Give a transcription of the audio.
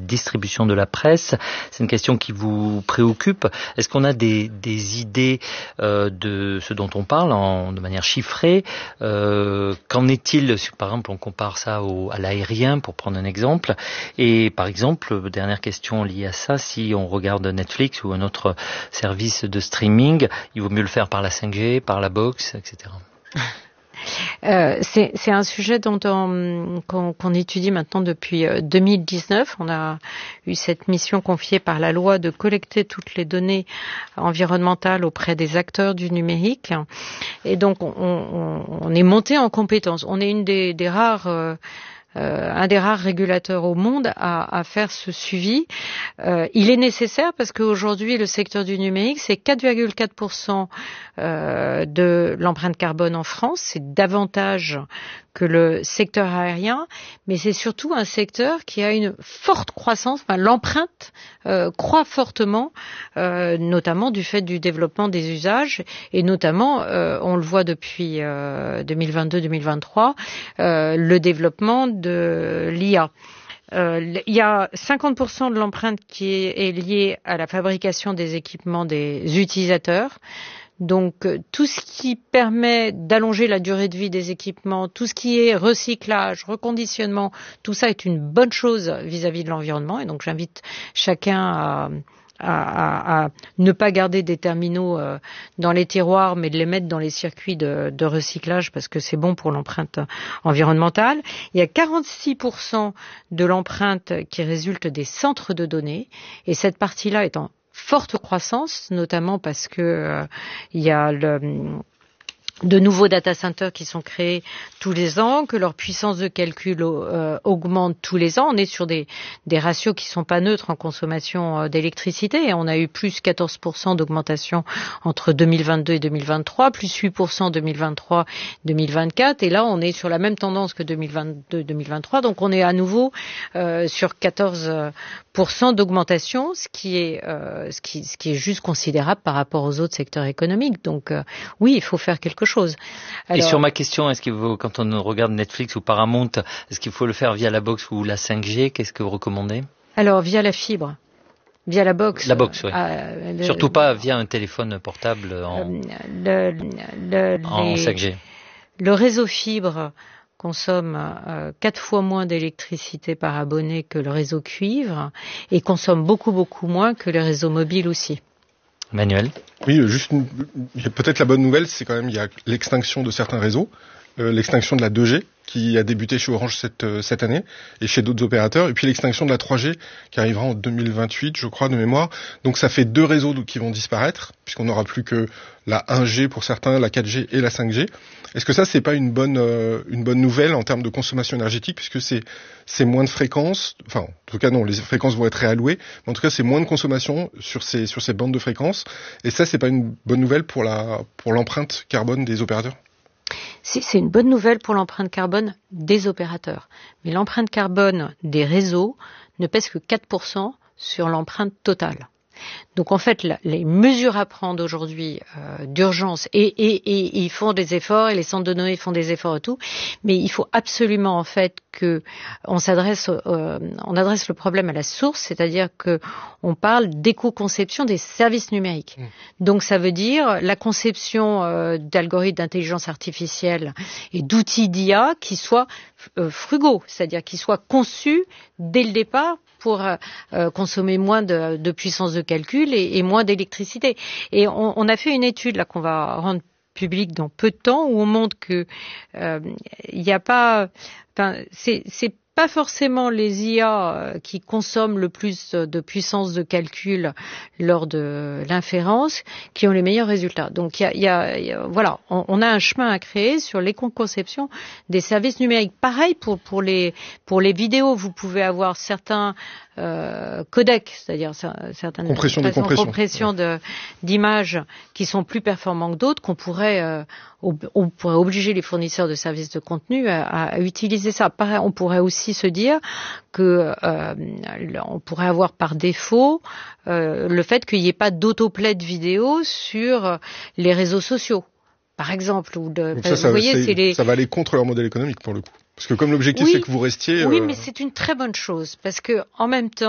distribution de la presse. C'est une question qui vous préoccupe. Est-ce qu'on a des idées de ce dont on parle de manière chiffrée? Qu'en est-il si, par exemple, on compare ça à l'aérien, pour prendre un exemple? Et par exemple, dernière question liée à ça, si on regarde Netflix ou un autre service de streaming, il vaut mieux le faire par la 5G, par la box, etc. C'est un sujet qu'on étudie maintenant depuis 2019. On a eu cette mission confiée par la loi de collecter toutes les données environnementales auprès des acteurs du numérique. Et donc, on est monté en compétence. On est un des rares régulateurs au monde à faire ce suivi. Il est nécessaire parce qu'aujourd'hui, le secteur du numérique, c'est 4,4% de l'empreinte carbone en France. C'est davantage que le secteur aérien, mais c'est surtout un secteur qui a une forte croissance. Enfin, l'empreinte croît fortement, notamment du fait du développement des usages, et notamment, on le voit depuis 2022-2023, le développement de l'IA. Il y a 50% de l'empreinte qui est liée à la fabrication des équipements des utilisateurs. Donc, tout ce qui permet d'allonger la durée de vie des équipements, tout ce qui est recyclage, reconditionnement, tout ça est une bonne chose vis-à-vis de l'environnement. Et donc, j'invite chacun à ne pas garder des terminaux dans les tiroirs, mais de les mettre dans les circuits de recyclage parce que c'est bon pour l'empreinte environnementale. Il y a 46% de l'empreinte qui résulte des centres de données, et cette partie-là est en forte croissance, notamment parce que il y a de nouveaux data centers qui sont créés tous les ans, que leur puissance de calcul augmente tous les ans. On est sur des ratios qui sont pas neutres en consommation d'électricité. On a eu plus 14% d'augmentation entre 2022 et 2023, plus 8% 2023-2024. Et là, on est sur la même tendance que 2022-2023. Donc, on est à nouveau sur 14% d'augmentation, ce qui est juste considérable par rapport aux autres secteurs économiques. Donc, oui, il faut faire quelque chose. Alors, et sur ma question, est-ce qu'il faut, quand on regarde Netflix ou Paramount, est-ce qu'il faut le faire via la box ou la 5G? Qu'est-ce que vous recommandez? Alors, via la fibre. Via la box. La box, oui. Surtout pas via un téléphone portable en 5G. Le réseau fibre consomme 4 fois moins d'électricité par abonné que le réseau cuivre et consomme beaucoup moins que le réseau mobile aussi. Manuel? Oui, peut-être la bonne nouvelle, c'est quand même il y a l'extinction de certains réseaux, l'extinction de la 2G qui a débuté chez Orange cette année et chez d'autres opérateurs, et puis l'extinction de la 3G qui arrivera en 2028, je crois, de mémoire. Donc ça fait 2 réseaux qui vont disparaître, puisqu'on n'aura plus que la 1G pour certains, la 4G et la 5G. Est-ce que ça, c'est pas une bonne nouvelle en termes de consommation énergétique, puisque c'est moins de fréquences, enfin, en tout cas non, les fréquences vont être réallouées, mais en tout cas, c'est moins de consommation sur ces bandes de fréquences. Et ça, c'est pas une bonne nouvelle pour l'empreinte carbone des opérateurs? Si, c'est une bonne nouvelle pour l'empreinte carbone des opérateurs. Mais l'empreinte carbone des réseaux ne pèse que 4% sur l'empreinte totale. Donc en fait, les mesures à prendre aujourd'hui d'urgence, et ils font des efforts, et les centres de données font des efforts et tout, mais il faut absolument en fait que on adresse le problème à la source, c'est-à-dire que on parle d'éco-conception des services numériques. Donc ça veut dire la conception d'algorithmes d'intelligence artificielle et d'outils d'IA qui soient frugaux, c'est-à-dire qui soient conçus dès le départ pour consommer moins de puissance de calcul et moins d'électricité. Et on a fait une étude là qu'on va rendre publique dans peu de temps où on montre que il n'y a pas, enfin c'est pas forcément les IA qui consomment le plus de puissance de calcul lors de l'inférence qui ont les meilleurs résultats. Donc voilà, on a un chemin à créer sur l'éco-conception des services numériques. Pareil pour les vidéos, vous pouvez avoir certains codecs, c'est-à-dire certaines compressions d'images qui sont plus performants que d'autres, qu'on pourrait obliger les fournisseurs de services de contenu à utiliser ça. Pareil, on pourrait aussi se dire que on pourrait avoir par défaut le fait qu'il n'y ait pas d'autoplay de vidéo sur les réseaux sociaux, par exemple. Ça va aller contre leur modèle économique pour le coup. Parce que comme l'objectif c'est que vous restiez... Oui, mais c'est une très bonne chose, parce que en même temps,